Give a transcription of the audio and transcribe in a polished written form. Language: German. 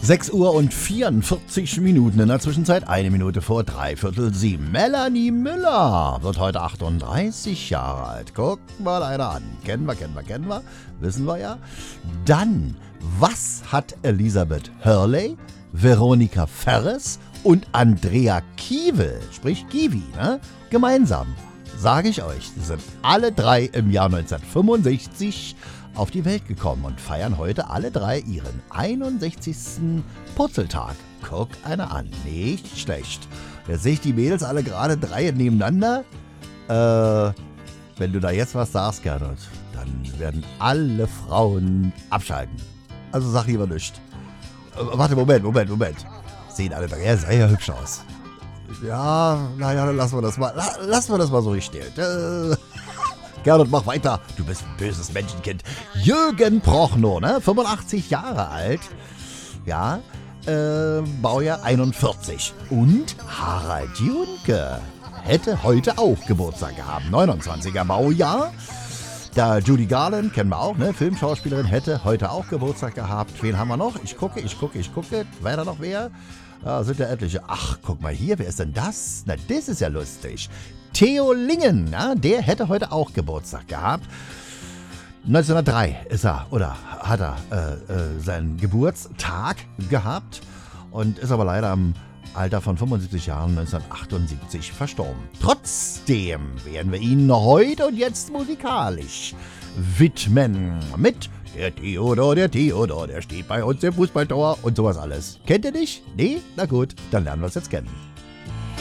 6 Uhr und 44 Minuten, in der Zwischenzeit 1 Minute vor 6:45. Melanie Müller wird heute 38 Jahre alt. Guck mal einer an. Kennen wir. Wissen wir ja. Dann, was hat Elisabeth Hurley, Veronika Ferres und Andrea Kiewel, sprich Kiwi, gemeinsam? Sage ich euch, sie sind alle drei im Jahr 1965 auf die Welt gekommen und feiern heute alle drei ihren 61. Purzeltag. Guck einer an, nicht schlecht. Jetzt sehe ich die Mädels alle gerade drei nebeneinander. Wenn du da jetzt was sagst, Gernot, dann werden alle Frauen abschalten. Also sag lieber nichts. Warte, Moment. Sehen alle drei sehr hübsch aus. Ja, naja, dann lassen wir das mal so richtig. Gernot, mach weiter. Du bist ein böses Menschenkind. Jürgen Prochnow, 85 Jahre alt. Ja, Baujahr 41. Und Harald Junke hätte heute auch Geburtstag gehabt. 29er Baujahr. Da Judy Garland, kennen wir auch, Filmschauspielerin, hätte heute auch Geburtstag gehabt. Wen haben wir noch? Ich gucke. Weiter noch wer? Da sind ja etliche. Ach, guck mal hier, wer ist denn das? Na, das ist ja lustig. Theo Lingen, der hätte heute auch Geburtstag gehabt. 1903 hat er seinen Geburtstag gehabt und ist aber leider im Alter von 75 Jahren 1978 verstorben. Trotzdem werden wir ihn heute und jetzt musikalisch widmen mit der Theodor, der steht bei uns im Fußballtor und sowas alles. Kennt ihr nicht? Nee? Na gut, dann lernen wir es jetzt kennen.